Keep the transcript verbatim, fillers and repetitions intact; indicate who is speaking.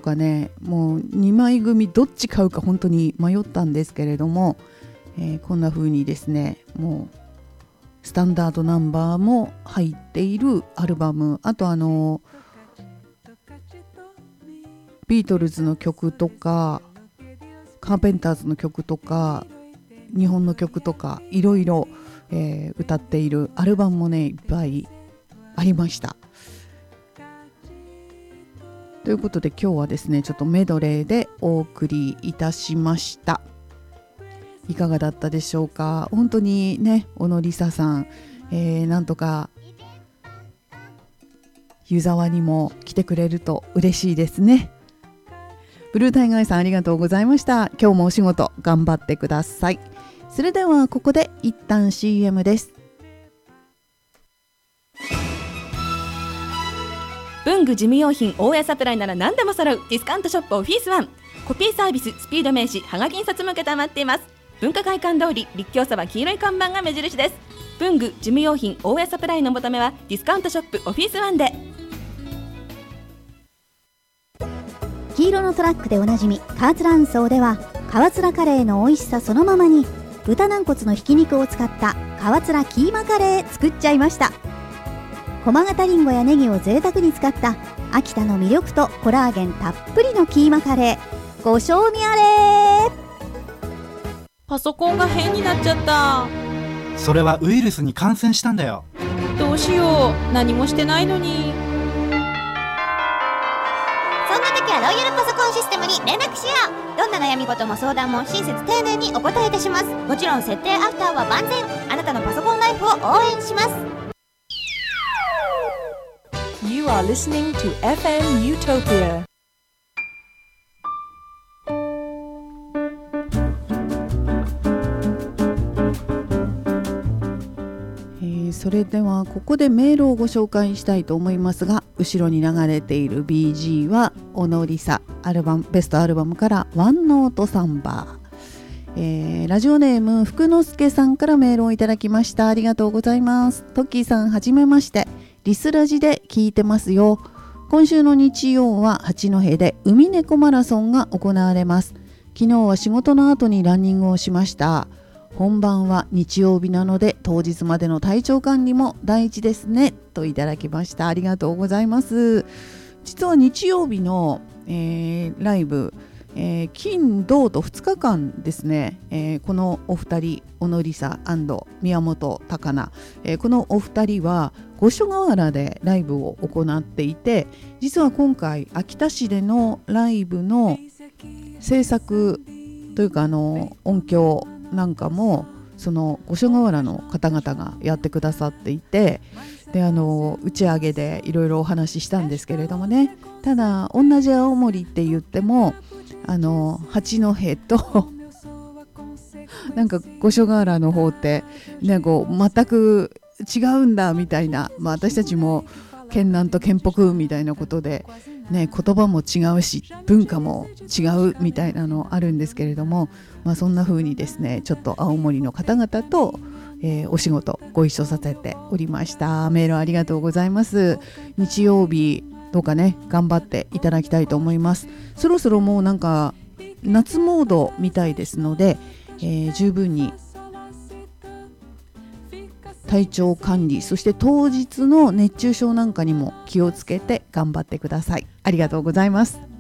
Speaker 1: かね、もうにまい組どっち買うか本当に迷ったんですけれども、えー、こんな風にですね、もうスタンダードナンバーも入っているアルバム、あとあのビートルズの曲とかカーペンターズの曲とか日本の曲とかいろいろ、えー、歌っているアルバムもねいっぱいありました。ということで今日はですねちょっとメドレーでお送りいたしました。いかがだったでしょうか。本当にね小野梨沙さん、えー、なんとか湯沢にも来てくれると嬉しいですね。ブルータイガーさんありがとうございました。今日もお仕事頑張ってください。それではここで一旦 シーエム です。
Speaker 2: 文具事務用品大家サプライなら何でも揃うディスカウントショップオフィスワン。コピーサービス、スピード名刺、はがき印刷も承っています。文化会館通り立教そば黄色い看板が目印です。文具事務用品大家サプライの求めはディスカウントショップオフィスワンで。
Speaker 3: 黄色のトラックでおなじみカーツラ運送では川津らカレーの美味しさそのままに豚軟骨のひき肉を使った川津らキーマカレー作っちゃいました。駒形りんごやネギを贅沢に使った秋田の魅力とコラーゲンたっぷりのキーマカレー、ご賞味あれ。
Speaker 4: パソコンが変になっちゃった。
Speaker 5: それはウイルスに感染したんだよ。
Speaker 4: どうしよう、何もしてないのに。
Speaker 6: そんな時はロイヤルパソコンシステムに連絡しよう。どんな悩み事も相談も親切丁寧にお答えいたします。もちろん設定アフターは万全。あなたのパソコンライフを応援します。
Speaker 7: You are listening to エフエム Utopia。
Speaker 1: それではここでメールをご紹介したいと思いますが、後ろに流れている ビージー は小野梨沙アルバムベストアルバムからワンノートサンバー、えー、ラジオネーム福之助さんからメールをいただきました。ありがとうございます。トッキーさんはじめまして、リスラジで聞いてますよ。今週の日曜は八戸で海猫マラソンが行われます。昨日は仕事の後にランニングをしました。本番は日曜日なので当日までの体調管理も大事ですねといただきました。ありがとうございます。実は日曜日の、えー、ライブ、えー、金土とふつかかんですね、えー、このお二人小野梨沙&宮本高菜、えー、このお二人は五所川原でライブを行っていて、実は今回秋田市でのライブの制作というかあの音響なんかもその五所川原の方々がやってくださっていて、であの打ち上げでいろいろお話ししたんですけれどもね、ただ同じ青森って言ってもあの八戸となんか五所川原の方ってなんか全く違うんだみたいな、まあ、私たちも県南と県北みたいなことでね、言葉も違うし文化も違うみたいなのあるんですけれども、まあ、そんな風にですねちょっと青森の方々と、えー、お仕事ご一緒させておりました。メールありがとうございます。日曜日どうかね頑張っていただきたいと思います。そろそろもうなんか夏モードみたいですので、えー、十分に体調管理、そして当日の熱中症なんかにも気をつけて頑張ってください。ありがとうございます。